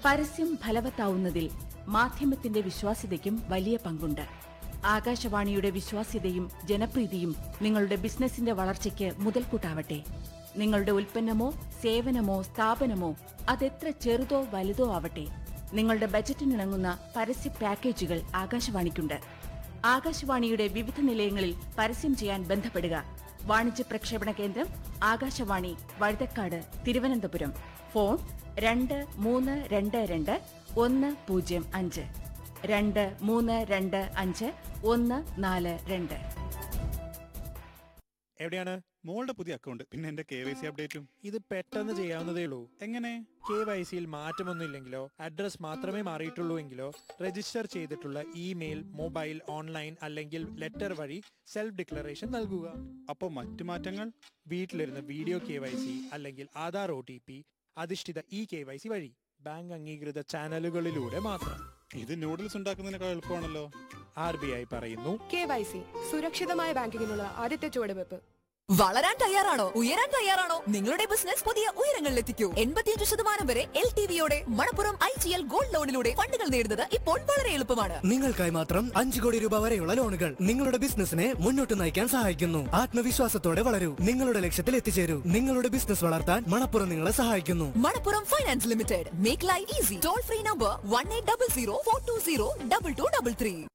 പരസ്യം ഫലവത്താവുന്നതിൽ മാധ്യമത്തിന്റെ വിശ്വാസ്യതയ്ക്കും വലിയ പങ്കുണ്ട്. ആകാശവാണിയുടെ വിശ്വാസ്യതയും ജനപ്രീതിയും നിങ്ങളുടെ ബിസിനസിന്റെ വളർച്ചയ്ക്ക് മുതൽക്കൂട്ടാവട്ടെ. നിങ്ങളുടെ ഉൽപ്പന്നമോ സേവനമോ സ്ഥാപനമോ അതെത്ര ചെറുതോ വലുതോ ആവട്ടെ, നിങ്ങളുടെ ബജറ്റിനിണങ്ങുന്ന പരസ്യ പാക്കേജുകൾ ആകാശവാണിക്കുണ്ട്. ആകാശവാണിയുടെ വിവിധ നിലയങ്ങളിൽ പരസ്യം ചെയ്യാൻ ബന്ധപ്പെടുക. വാണിജ്യ പ്രക്ഷേപണ കേന്ദ്രം ആകാശവാണി, വഴുതക്കാട്, തിരുവനന്തപുരം. ഫോൺ 2322 105 2325 142. എവിടെയാണ് മോളുടെ പുതിയ അക്കൗണ്ട്? പിന്നെ എന്റെ KYC അപ്ഡേറ്റും ഇത് പെട്ടെന്ന് ചെയ്യാവുന്നതേ ഉള്ളൂ. എങ്ങനെ? KYCയിൽ മാറ്റമൊന്നുമില്ലെങ്കിലോ അഡ്രസ് മാത്രമേ മാറിയിട്ടുള്ളൂ എങ്കിലോ രജിസ്റ്റർ ചെയ്തിട്ടുള്ള ഇമെയിൽ, മൊബൈൽ, ഓൺലൈൻ അല്ലെങ്കിൽ ലെറ്റർ വഴി സെൽഫ് ഡിക്ലറേഷൻ നൽകുക. അപ്പൊ മറ്റു മാറ്റങ്ങൾ? വീട്ടിലിരുന്ന് വീഡിയോ KYC അല്ലെങ്കിൽ ആധാർ OTP അധിഷ്ഠിത KYC വഴി ബാങ്ക് അംഗീകൃത ചാനലുകളിലൂടെ മാത്രം. ഇത് നൂഡിൽസ് ഉണ്ടാക്കുന്നതിനേക്കാൾ എളുപ്പമാണല്ലോ. RBI പറയുന്നു, KYC സുരക്ഷിതമായ ബാങ്കിങ്ങിനുള്ള ആദ്യത്തെ ചുവടുവെപ്പ്. വളരാൻ തയ്യാറാണോ? ഉയരാൻ തയ്യാറാണോ? നിങ്ങളുടെ ബിസിനസ് പുതിയ ഉയരങ്ങളിലെത്തിക്കൂ. 85% വരെ LTV-യോടെ മണപ്പുറം IGL ഗോൾഡ് ലോണിലൂടെ ഫണ്ടുകൾ നേടുന്നത് ഇപ്പോൾ വളരെ എളുപ്പമാണ്. നിങ്ങൾക്കായി മാത്രം 5 കോടി രൂപ വരെയുള്ള ലോണുകൾ നിങ്ങളുടെ ബിസിനസിനെ മുന്നോട്ട് നയിക്കാൻ സഹായിക്കുന്നു. ആത്മവിശ്വാസത്തോടെ വളരൂ, നിങ്ങളുടെ ലക്ഷ്യത്തിൽ എത്തിച്ചേരൂ. നിങ്ങളുടെ ബിസിനസ് വളർത്താൻ മണപ്പുറം നിങ്ങളെ സഹായിക്കുന്നു. Manappuram finance limited. Make life easy. Toll free number 1800 420 2233.